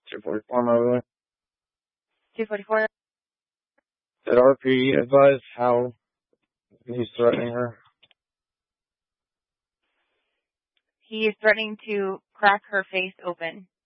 244, Mobley. 244. Did RP advise how he's threatening her? He is threatening to crack her face open.